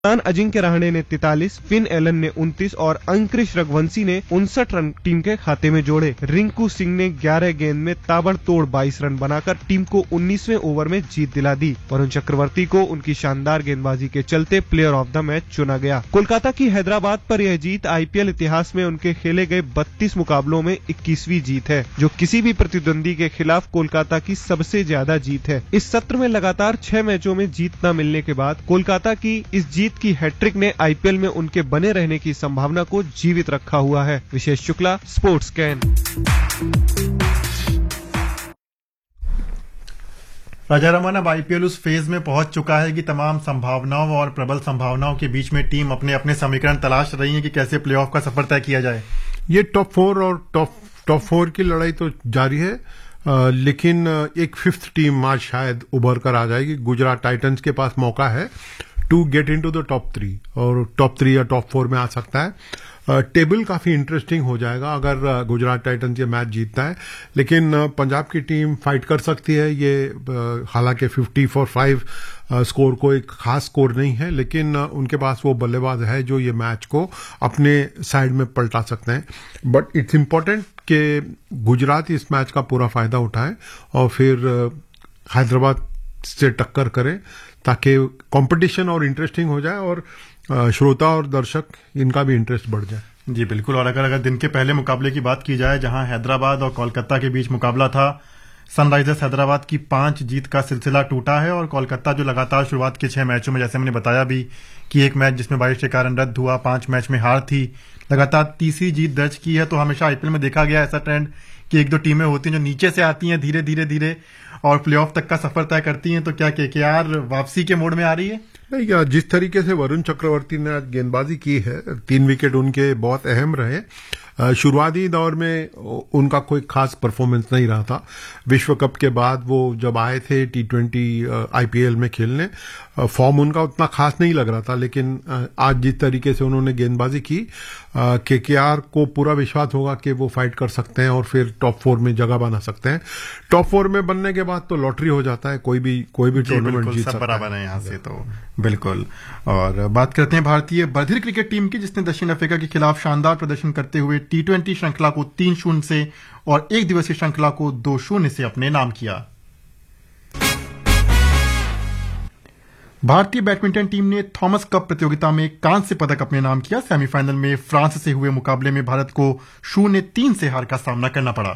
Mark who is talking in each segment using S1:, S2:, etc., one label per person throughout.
S1: अजिंक्य रहाणे ने 43, Finn Allen ने 29 और अंकुरिश रघुवंशी ने 59 रन टीम के खाते में जोड़े। रिंकू सिंह ने 11 गेंद में ताबड़तोड़ 22 रन बनाकर टीम को 19वें ओवर में जीत दिला दी। वरुण चक्रवर्ती को उनकी शानदार गेंदबाजी के चलते प्लेयर ऑफ द मैच चुना गया। कोलकाता की हैदराबाद पर यह जीत आईपीएल इतिहास में उनके खेले गए 32 मुकाबलों में 21वीं जीत है, जो किसी भी प्रतिद्वंदी के खिलाफ कोलकाता की सबसे ज्यादा जीत है। इस सत्र में लगातार 6 मैचों में जीत न मिलने के बाद कोलकाता की इस जीत की हैट्रिक ने आईपीएल में उनके बने रहने की संभावना को जीवित रखा हुआ है। विशेष शुक्ला, स्पोर्ट्स कैन।
S2: राजा रमन, अब आईपीएल उस फेज में पहुंच चुका है कि तमाम संभावनाओं और प्रबल संभावनाओं के बीच में टीम अपने अपने समीकरण तलाश रही है कि कैसे प्लेऑफ का सफर तय किया जाए।
S3: ये टॉप 4 और टॉप 4 की लड़ाई तो जारी है, लेकिन एक 5th टीम आज शायद उभर कर आ जाएगी। गुजरात टाइटंस के पास मौका है to get into the top 3 और टॉप 3 या टॉप 4 में आ सकता है। टेबल काफी इंटरेस्टिंग हो जाएगा अगर गुजरात टाइटंस ये मैच जीतता है, लेकिन पंजाब की टीम फाइट कर सकती है। ये हालांकि 50-5 स्कोर को एक खास स्कोर नहीं है, लेकिन उनके पास वो बल्लेबाज है जो ये मैच को अपने साइड में पलटा सकते हैं। बट इट्स इम्पोर्टेंट कि गुजरात इस मैच का पूरा फायदा उठाए और फिर हैदराबाद से टक्कर करे ताकि कंपटीशन और इंटरेस्टिंग हो जाए और श्रोता और दर्शक इनका भी इंटरेस्ट बढ़ जाए।
S2: जी बिल्कुल। और अगर दिन के पहले मुकाबले की बात की जाए, जहां हैदराबाद और कोलकाता के बीच मुकाबला था, सनराइजर्स हैदराबाद की 5 जीत का सिलसिला टूटा है और कोलकाता जो लगातार शुरुआत के 6 मैचों में, जैसे मैंने बताया भी कि एक मैच जिसमें बारिश के कारण रद्द हुआ, 5 मैच में हार थी, लगातार तीसरी जीत दर्ज की है। तो हमेशा आईपीएल में देखा गया ऐसा ट्रेंड कि 1-2 टीमें होती हैं जो नीचे से आती हैं धीरे धीरे धीरे और प्लेऑफ तक का सफर तय करती हैं। तो क्या केकेआर वापसी के मोड में आ रही है?
S3: नहीं, जिस तरीके से वरुण चक्रवर्ती ने आज गेंदबाजी की है, 3 विकेट उनके बहुत अहम रहे। शुरुआती दौर में उनका कोई खास परफॉर्मेंस नहीं रहा था। विश्व कप के बाद वो जब आए थे T20 आईपीएल में खेलने, फॉर्म उनका उतना खास नहीं लग रहा था, लेकिन आज जिस तरीके से उन्होंने गेंदबाजी की, केकेआर को पूरा विश्वास होगा कि वो फाइट कर सकते हैं और फिर टॉप 4 में जगह बना सकते हैं। टॉप 4 में बनने के बाद तो लॉटरी हो जाता है, कोई भी टूर्नामेंट जीत सकता है।
S2: बराबर है यहाँ से तो बिल्कुल। और बात करते हैं भारतीय बधिर क्रिकेट टीम की, जिसने दक्षिण अफ्रीका के खिलाफ शानदार प्रदर्शन करते हुए T20 श्रृंखला को 3-0 से और एक दिवसीय श्रृंखला को 2-0 से अपने नाम किया। भारतीय बैडमिंटन टीम ने थॉमस कप प्रतियोगिता में कांस्य पदक अपने नाम किया। सेमीफाइनल में फ्रांस से हुए मुकाबले में भारत को 0-3 से हार का सामना करना पड़ा।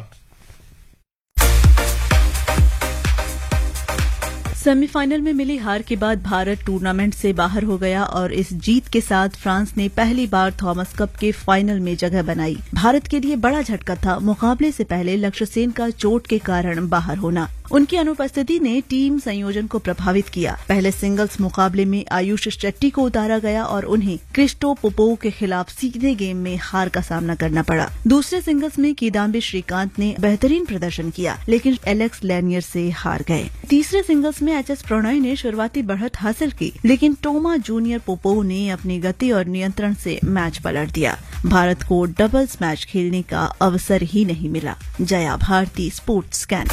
S4: सेमीफाइनल में मिली हार के बाद भारत टूर्नामेंट से बाहर हो गया और इस जीत के साथ फ्रांस ने पहली बार थॉमस कप के फाइनल में जगह बनाई। भारत के लिए बड़ा झटका था मुकाबले से पहले लक्ष्य सेन का चोट के कारण बाहर होना। उनकी अनुपस्थिति ने टीम संयोजन को प्रभावित किया। पहले सिंगल्स मुकाबले में आयुष शेट्टी को उतारा गया और उन्हें क्रिस्टो पोपोव के खिलाफ सीधे गेम में हार का सामना करना पड़ा। दूसरे सिंगल्स में किदाम्बी श्रीकांत ने बेहतरीन प्रदर्शन किया, लेकिन एलेक्स लैनियर से हार गए। तीसरे सिंगल्स में एच एस प्रणय ने शुरुआती बढ़त हासिल की, लेकिन टोमा जूनियर पोपोव ने अपनी गति और नियंत्रण से मैच पलट दिया। भारत को डबल्स मैच खेलने का अवसर ही नहीं मिला। Jaya Bharti, sports scan.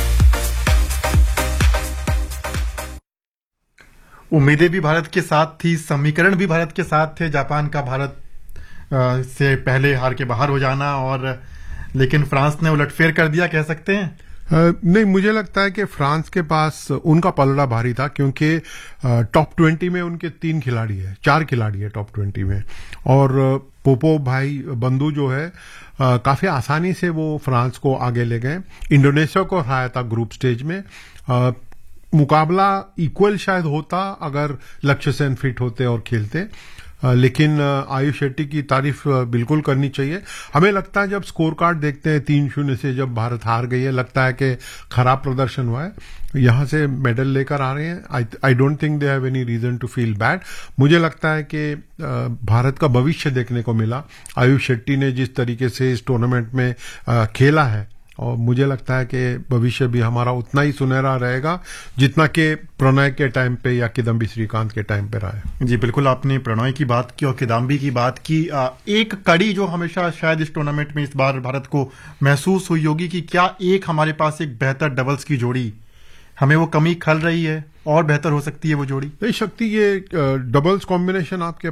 S2: उम्मीदें भी भारत के साथ थी, समीकरण भी भारत के साथ थे। जापान का भारत से पहले हार के बाहर हो जाना, और लेकिन फ्रांस ने उलटफेर कर दिया, कह सकते हैं।
S3: नहीं, मुझे लगता है कि फ्रांस के पास उनका पलड़ा भारी था, क्योंकि टॉप 20 में उनके 4 खिलाड़ी है टॉप 20 में, और पोपोव भाई बंधु जो है काफी आसानी से वो फ्रांस को आगे ले गए। इंडोनेशिया को हराया था ग्रुप स्टेज में। मुकाबला इक्वल शायद होता अगर लक्ष्य सेन फिट होते और खेलते, लेकिन आयुष शेट्टी की तारीफ बिल्कुल करनी चाहिए। हमें लगता है जब स्कोर कार्ड देखते हैं 3-0 से जब भारत हार गई है, लगता है कि खराब प्रदर्शन हुआ है। यहां से मेडल लेकर आ रहे हैं। I don't think they have any reason to feel bad. मुझे लगता है कि भारत का भविष्य देखने को मिला। आयुष शेट्टी ने जिस तरीके से इस टूर्नामेंट में खेला है, और मुझे लगता है कि भविष्य भी हमारा उतना ही सुनहरा रहेगा जितना कि प्रणय के टाइम पे या किदम्बी श्रीकांत के टाइम पे रहा है।
S2: जी बिल्कुल, आपने प्रणय की बात की और किदम्बी की बात की। एक कड़ी जो हमेशा शायद इस टूर्नामेंट में इस बार भारत को महसूस हुई होगी कि क्या हमारे पास एक बेहतर डबल्स की जोड़ी हमें वो कमी खल रही है और बेहतर हो सकती है वो जोड़ी?
S3: नहीं, शक्ति ये डबल्स कॉम्बिनेशन आपके